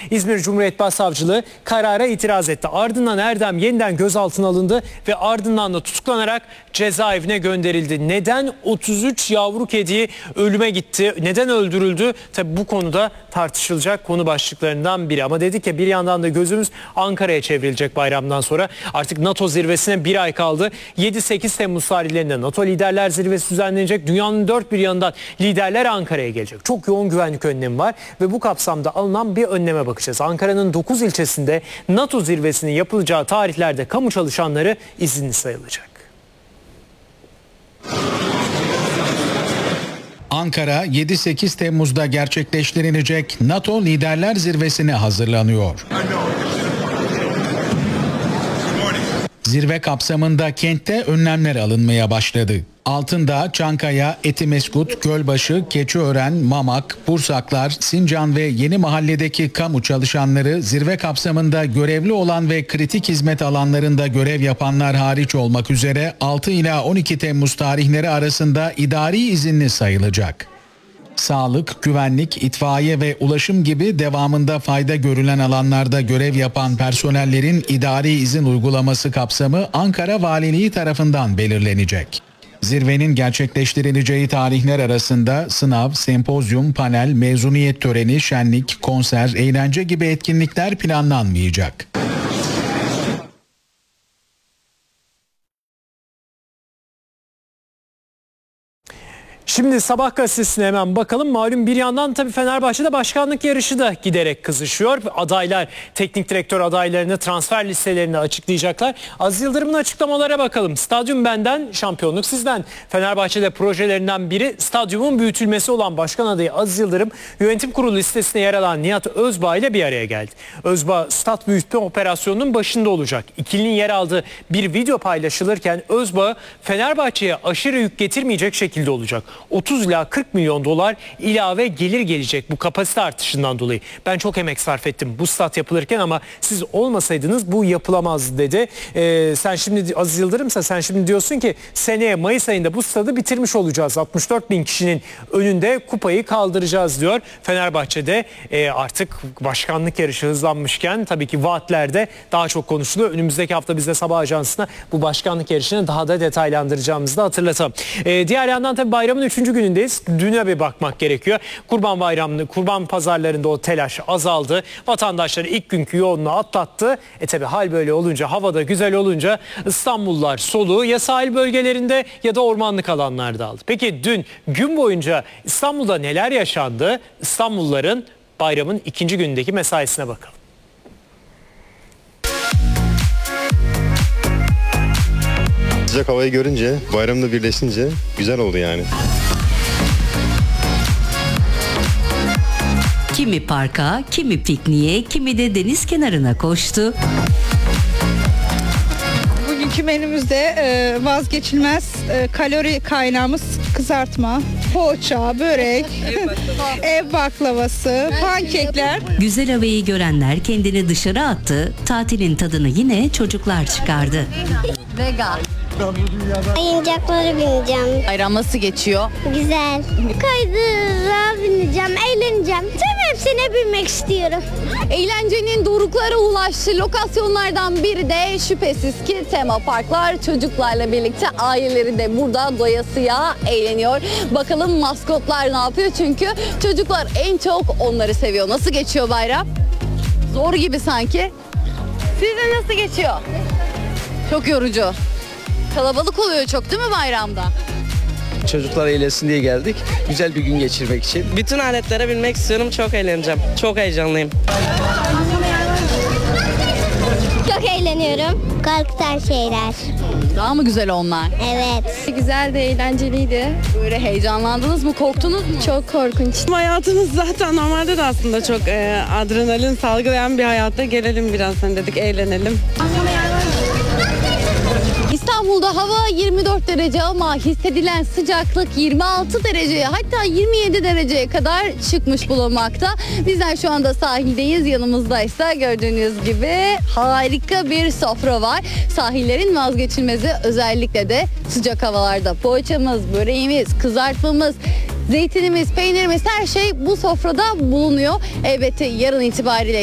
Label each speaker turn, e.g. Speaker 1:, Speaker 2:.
Speaker 1: İzmir Cumhuriyet Başsavcılığı karara itiraz etti. Ardından Erdem yeniden gözaltına alındı ve ardından da tutuklanarak cezaevine gönderildi. Neden 33 yavru kediyi ölüme gitti? Neden öldürüldü? Tabii bu konuda tartışılacak konu başlıklarından biri. Ama dedik ya, bir yandan da gözümüz Ankara'ya çevrilecek bayramdan sonra. Artık NATO zirvesine bir ay kaldı. 7-8 Temmuz tarihlerinde NATO Liderler Zirvesi düzenlenecek. Dünyanın dört bir yanından liderler Ankara'ya gelecek. Çok yoğun güvenlik önlemi var ve bu kapsamda alınan bir önleme bakacağız. Ankara'nın 9 ilçesinde NATO zirvesinin yapılacağı tarihlerde kamu çalışanları izinli sayılacak.
Speaker 2: Ankara 7-8 Temmuz'da gerçekleştirilecek NATO Liderler Zirvesi'ne hazırlanıyor. Zirve kapsamında kentte önlemler alınmaya başladı. Altındağ, Çankaya, Etimeskut, Gölbaşı, Keçiören, Mamak, Bursaklar, Sincan ve Yeni Mahalle'deki kamu çalışanları zirve kapsamında görevli olan ve kritik hizmet alanlarında görev yapanlar hariç olmak üzere 6 ila 12 Temmuz tarihleri arasında idari izinli sayılacak. Sağlık, güvenlik, itfaiye ve ulaşım gibi devamında fayda görülen alanlarda görev yapan personellerin idari izin uygulaması kapsamı Ankara Valiliği tarafından belirlenecek. Zirvenin gerçekleştirileceği tarihler arasında sınav, sempozyum, panel, mezuniyet töreni, şenlik, konser, eğlence gibi etkinlikler planlanmayacak.
Speaker 1: Şimdi Sabah gazetesine hemen bakalım. Malum bir yandan tabii Fenerbahçe'de başkanlık yarışı da giderek kızışıyor. Adaylar, teknik direktör adaylarını, transfer listelerini açıklayacaklar. Aziz Yıldırım'ın açıklamalara bakalım. Stadyum benden, şampiyonluk sizden. Fenerbahçe'de projelerinden biri stadyumun büyütülmesi olan başkan adayı Aziz Yıldırım, yönetim kurulu listesine yer alan Nihat Özbağ ile bir araya geldi. Özbağ stat büyütme operasyonunun başında olacak. İkilinin yer aldığı bir video paylaşılırken Özbağ Fenerbahçe'ye aşırı yük getirmeyecek şekilde olacak. 30 ila 40 milyon dolar ilave gelir gelecek bu kapasite artışından dolayı. Ben çok emek sarf ettim bu stat yapılırken ama siz olmasaydınız bu yapılamaz dedi. Sen şimdi Aziz Yıldırım'sa sen şimdi diyorsun ki seneye Mayıs ayında bu stadı bitirmiş olacağız. 64 bin kişinin önünde kupayı kaldıracağız diyor. Fenerbahçe'de artık başkanlık yarışı hızlanmışken tabii ki vaatlerde daha çok konuşuluyor. Önümüzdeki hafta biz de Sabah Ajansı'na bu başkanlık yarışını daha da detaylandıracağımızı da hatırlatalım. Diğer yandan tabii bayramın 3. günündeyiz. Düne bir bakmak gerekiyor. Kurban Bayramı'nda, kurban pazarlarında o telaş azaldı. Vatandaşlar ilk günkü yoğunluğu atlattı. Tabii hal böyle olunca, havada güzel olunca İstanbullular soluğu ya sahil bölgelerinde ya da ormanlık alanlarda aldı. Peki dün gün boyunca İstanbul'da neler yaşandı? İstanbulluların bayramın 2. günündeki mesaisine bakalım.
Speaker 3: Sıcak havayı görünce, bayramda birleşince güzel oldu yani.
Speaker 4: Kimi parka, kimi pikniğe, kimi de deniz kenarına koştu.
Speaker 5: Bugünkü menümüzde vazgeçilmez kalori kaynağımız kızartma, poğaça, börek, ev baklavası, pankekler.
Speaker 4: Güzel havayı görenler kendini dışarı attı. Tatilin tadını yine çocuklar çıkardı.
Speaker 6: Vegan.
Speaker 7: Oyuncaklara bineceğim.
Speaker 6: Bayram nasıl geçiyor?
Speaker 7: Güzel. Kaydıra bineceğim, eğleneceğim. Tüm hepsine binmek istiyorum.
Speaker 6: Eğlencenin doruklara ulaştığı lokasyonlardan biri de şüphesiz ki tema parklar. Çocuklarla birlikte aileleri de burada doyasıya eğleniyor. Bakalım maskotlar ne yapıyor? Çünkü çocuklar en çok onları seviyor. Nasıl geçiyor bayram? Zor gibi sanki. Sizde nasıl geçiyor? Çok yorucu. Kalabalık oluyor çok değil mi bayramda?
Speaker 8: Çocuklar eğlensin diye geldik. Güzel bir gün geçirmek için.
Speaker 9: Bütün aletlere binmek istiyorum. Çok eğleneceğim. Çok heyecanlıyım.
Speaker 7: Çok eğleniyorum. Korkutan şeyler.
Speaker 6: Daha mı güzel onlar?
Speaker 7: Evet.
Speaker 5: Güzel de eğlenceliydi.
Speaker 6: Böyle heyecanlandınız mı? Korktunuz mu?
Speaker 5: Çok korkunç.
Speaker 9: Hayatımız zaten normalde de aslında çok adrenalin salgılayan bir hayatta. Gelelim biraz dedik, eğlenelim.
Speaker 6: İstanbul'da hava 24 derece ama hissedilen sıcaklık 26 dereceye hatta 27 dereceye kadar çıkmış bulunmakta. Bizler şu anda sahildeyiz. Yanımızdaysa gördüğünüz gibi harika bir sofra var. Sahillerin vazgeçilmezi özellikle de sıcak havalarda. Poğaçamız, böreğimiz, kızartmamız, zeytinimiz, peynirimiz her şey bu sofrada bulunuyor. Elbette yarın itibariyle